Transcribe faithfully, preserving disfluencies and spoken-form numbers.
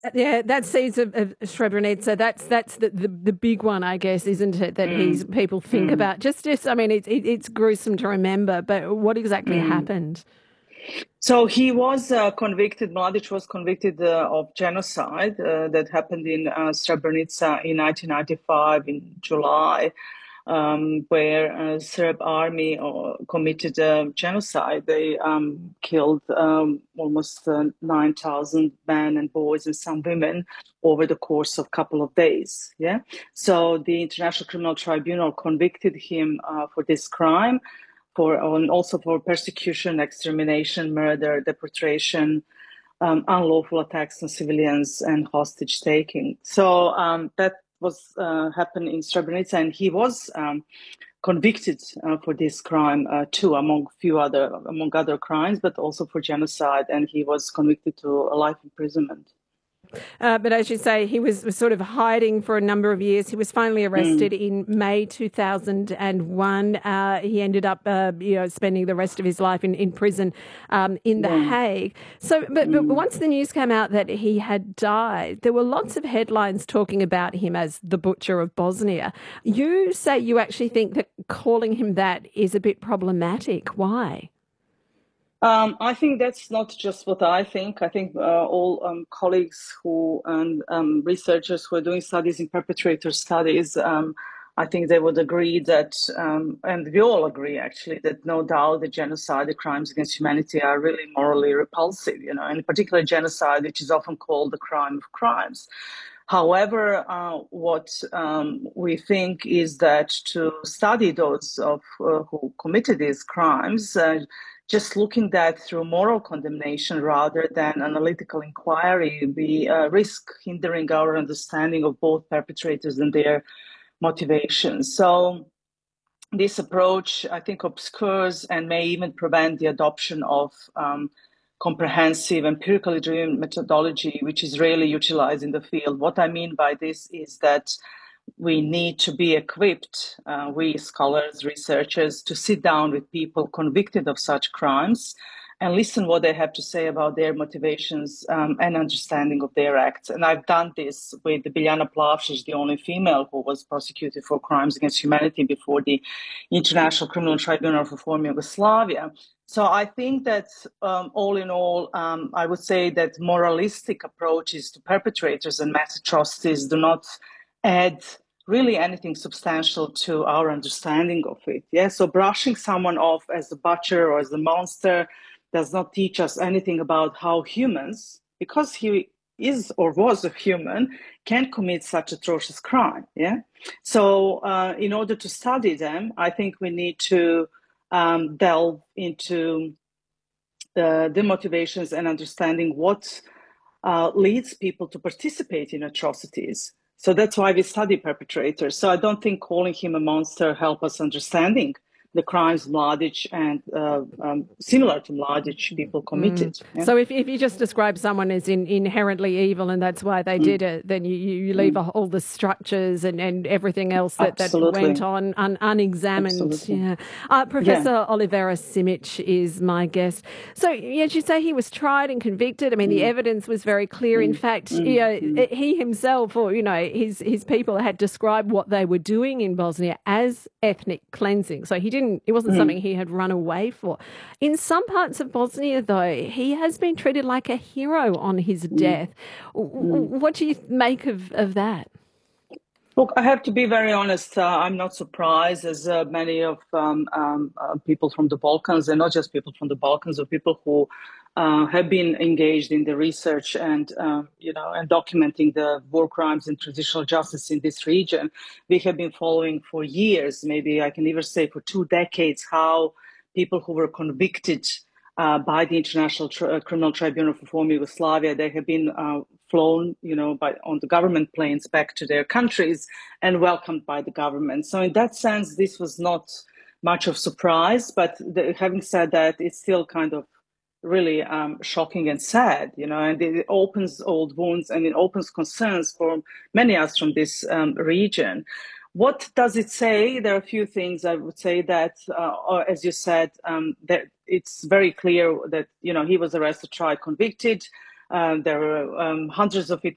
Yeah, that seeds of, of Srebrenica. That's that's the, the the big one, I guess, isn't it? That he's Mm, people think mm, about. Just, just. I mean, it's it, it's gruesome to remember, but what exactly mm. happened? So he was uh, convicted, Mladic was convicted uh, of genocide uh, that happened in uh, Srebrenica in nineteen ninety-five in July, um, where a Serb army uh, committed uh, genocide. They um, killed um, almost uh, nine thousand men and boys and some women over the course of a couple of days. Yeah. So the International Criminal Tribunal convicted him uh, for this crime for and also for persecution, extermination, murder, deportation, um, unlawful attacks on civilians, and hostage taking. So um, that was uh, happened in Srebrenica, and he was um, convicted uh, for this crime uh, too, among few other among other crimes, but also for genocide, and he was convicted to a life imprisonment. Uh, but as you say, he was, was sort of hiding for a number of years. He was finally Mm, arrested in May two thousand one. Uh, he ended up, uh, you know, spending the rest of his life in, in prison um, in The yeah. Hague. So, but, but Mm. once the news came out that he had died, there were lots of headlines talking about him as the Butcher of Bosnia. You say you actually think that calling him that is a bit problematic. Why? Um, I think that's not just what I think. I think uh, all um, colleagues who and um, researchers who are doing studies in perpetrator studies, um, I think they would agree that, um, and we all agree actually, that no doubt the genocide, the crimes against humanity are really morally repulsive, you know, and in particular genocide, which is often called the crime of crimes. However, uh, what um, we think is that to study those of uh, who committed these crimes, uh, just looking at that through moral condemnation rather than analytical inquiry, we uh, risk hindering our understanding of both perpetrators and their motivations. So this approach, I think, obscures and may even prevent the adoption of um, comprehensive, empirically driven methodology, which is rarely utilized in the field. What I mean by this is that we need to be equipped, uh, we scholars, researchers, to sit down with people convicted of such crimes and listen what they have to say about their motivations um, and understanding of their acts. And I've done this with Biljana Plavšić, the only female who was prosecuted for crimes against humanity before the International Criminal Tribunal for former Yugoslavia. So I think that um, all in all, um, I would say that moralistic approaches to perpetrators and mass atrocities do not add really anything substantial to our understanding of it. Yeah. So brushing someone off as a butcher or as a monster does not teach us anything about how humans, because he is or was a human, can commit such atrocious crime. Yeah. So uh, in order to study them, I think we need to um, delve into the, the motivations and understanding what uh, leads people to participate in atrocities. So that's why we study perpetrators. So I don't think calling him a monster help us understanding the crimes Mladic and uh, um, similar to Mladic people Mm. committed. Yeah? So if, if you just describe someone as in, inherently evil and that's why they Mm, did it, then you, you leave mm. all the structures and, and everything else that, that went Absolutely. on un, unexamined. Absolutely. Yeah. Uh, Yeah. Professor Olivera Simic is my guest. So as you say, he was tried and convicted. I mean, the Mm, evidence was very clear. In mm, fact, you mm, know, mm, he himself or, you know, his, his people had described what they were doing in Bosnia as ethnic cleansing. So he didn't, it wasn't something mm, he had run away for. In some parts of Bosnia, though, he has been treated like a hero on his mm, death. mm. What do you make of, of that? Look, I have to be very honest. Uh, I'm not surprised, as uh, many of um, um, uh, people from the Balkans, and not just people from the Balkans, or people who uh, have been engaged in the research and uh, you know and documenting the war crimes and transitional justice in this region. We have been following for years, maybe I can even say for two decades, how people who were convicted uh, by the International Tri- Criminal Tribunal for former Yugoslavia, they have been uh, flown, you know, by on the government planes back to their countries and welcomed by the government. So in that sense, this was not much of surprise. But the, having said that, it's still kind of really um, shocking and sad, you know, and it opens old wounds and it opens concerns for many of us from this um, region. What does it say? There are a few things I would say that, uh, as you said, um, that it's very clear that, you know, he was arrested, tried, convicted. Uh, there were um, hundreds of